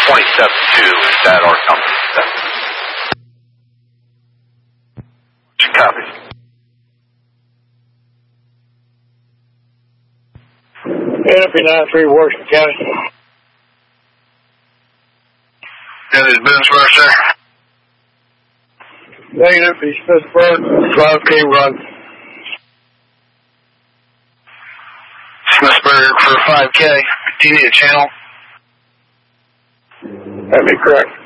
2072, is that our company? Copy. NFP 93, Washington County. That is Boonesboro, sir. Negative, East Pittsburgh, 5K run. Smithsburg for 5K. Do you need a channel? That'd be correct.